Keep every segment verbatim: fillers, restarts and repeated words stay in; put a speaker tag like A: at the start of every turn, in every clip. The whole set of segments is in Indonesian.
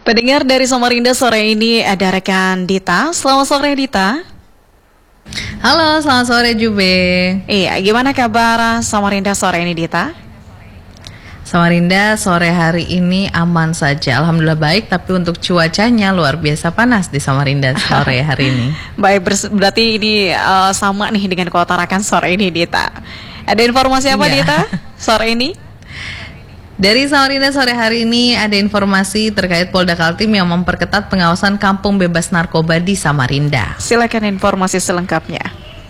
A: Pendengar dari Samarinda sore ini ada rekan Dita. Selamat sore Dita.
B: Halo, selamat sore Jube.
A: Iya, gimana kabar Samarinda sore ini Dita?
B: Samarinda sore hari ini aman saja, alhamdulillah baik. Tapi untuk cuacanya luar biasa panas di Samarinda sore hari ini.
A: Baik, berarti ini uh, sama nih dengan keutarakan sore ini Dita. Ada informasi apa
B: Iya.
A: Dita sore ini?
B: Dari Samarinda sore hari ini ada informasi terkait Polda Kaltim yang memperketat pengawasan kampung bebas narkoba di Samarinda.
A: Silakan informasi selengkapnya.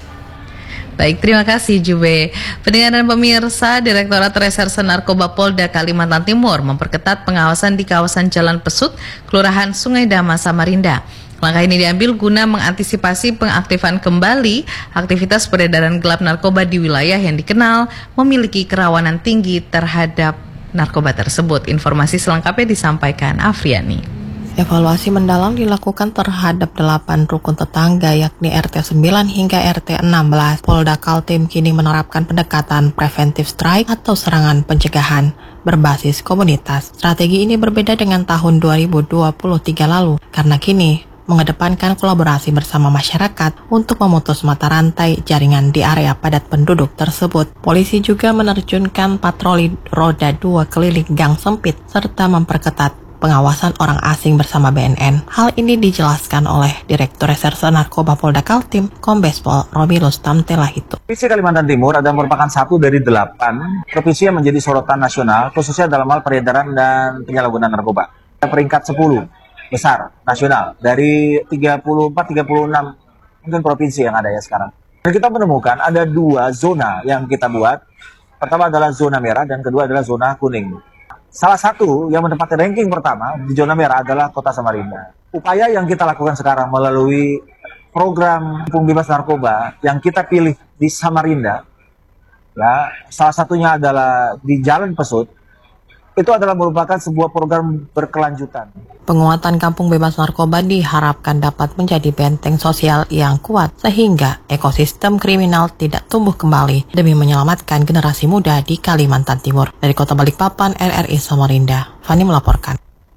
B: Baik, terima kasih Jube. Pendengar dan pemirsa, Direktorat Reserse Narkoba Polda Kalimantan Timur memperketat pengawasan di kawasan Jalan Pesut, Kelurahan Sungai Dama, Samarinda. Langkah ini diambil guna mengantisipasi pengaktifan kembali aktivitas peredaran gelap narkoba di wilayah yang dikenal memiliki kerawanan tinggi terhadap narkoba tersebut. Informasi selengkapnya disampaikan Afriani.
C: Evaluasi mendalam dilakukan terhadap delapan rukun tetangga yakni R T sembilan hingga R T enam belas. Polda Kaltim kini menerapkan pendekatan preventive strike atau serangan pencegahan berbasis komunitas. Strategi ini berbeda dengan tahun dua ribu dua puluh tiga lalu karena kini mengedepankan kolaborasi bersama masyarakat untuk memutus mata rantai jaringan di area padat penduduk tersebut. Polisi juga menerjunkan patroli roda dua keliling gang sempit serta memperketat pengawasan orang asing bersama B N N. Hal ini dijelaskan oleh Direktur Reserse Narkoba Polda Kaltim, Kombes Pol Romilus Tamtelahito.
D: Provinsi Kalimantan Timur adalah merupakan satu dari delapan provinsi yang menjadi sorotan nasional, khususnya dalam hal peredaran dan penyalahgunaan narkoba. Peringkat sepuluh besar nasional dari tiga puluh empat tiga puluh enam mungkin provinsi yang ada ya sekarang. Dan kita menemukan ada dua zona yang kita buat. Pertama adalah zona merah dan kedua adalah zona kuning. Salah satu yang menempati ranking pertama di zona merah adalah Kota Samarinda. Upaya yang kita lakukan sekarang melalui program kampung bebas narkoba yang kita pilih di Samarinda, ya, salah satunya adalah di Jalan Pesut. Itu adalah merupakan sebuah program berkelanjutan.
C: Penguatan kampung bebas narkoba diharapkan dapat menjadi benteng sosial yang kuat sehingga ekosistem kriminal tidak tumbuh kembali demi menyelamatkan generasi muda di Kalimantan Timur. Dari Kota Balikpapan, R R I Samarinda, Fani melaporkan.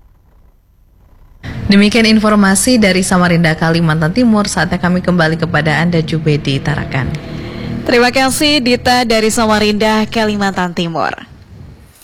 B: Demikian informasi dari Samarinda, Kalimantan Timur. Saatnya kami kembali kepada Anda Jube di Tarakan.
A: Terima kasih Dita dari Samarinda, Kalimantan Timur.